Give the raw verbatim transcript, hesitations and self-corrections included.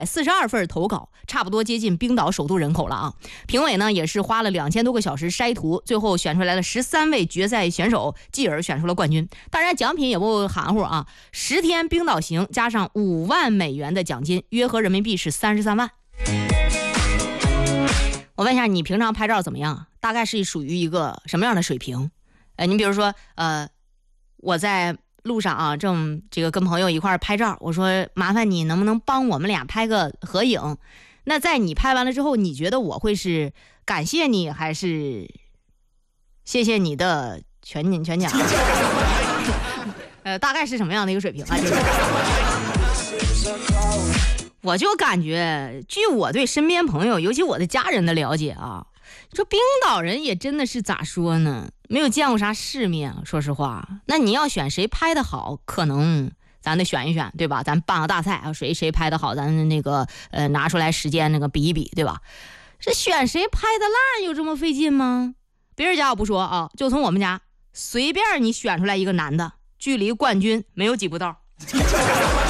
四十二份投稿，差不多接近冰岛首都人口了啊。评委呢也是花了两千多个小时筛图，最后选出来了十三位决赛选手，继而选出了冠军。当然奖品也不含糊啊，十天冰岛行加上五万美元的奖金，约合人民币是三十三万。我问一下，你平常拍照怎么样？大概是属于一个什么样的水平？呃，你比如说，呃，我在路上啊，正这个跟朋友一块拍照，我说麻烦你能不能帮我们俩拍个合影？那在你拍完了之后，你觉得我会是感谢你，还是谢谢你的全全奖？呃，大概是什么样的一个水平啊？就是我就感觉，据我对身边朋友，尤其我的家人的了解啊，说冰岛人也真的是咋说呢？没有见过啥世面，说实话。那你要选谁拍的好，可能咱得选一选，对吧？咱办个大赛啊，谁谁拍的好，咱那个呃拿出来时间那个比一比，对吧？这选谁拍的烂有这么费劲吗？别人家我不说啊，就从我们家随便你选出来一个男的，距离冠军没有几步道。